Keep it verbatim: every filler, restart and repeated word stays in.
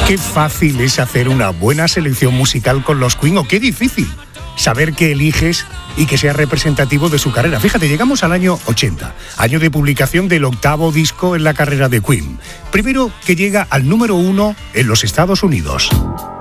Qué fácil es hacer una buena selección musical con los Queen, o qué difícil saber qué eliges y que sea representativo de su carrera. Fíjate, llegamos al año ochenta, año de publicación del octavo disco en la carrera de Queen. Primero que llega al número uno en los Estados Unidos.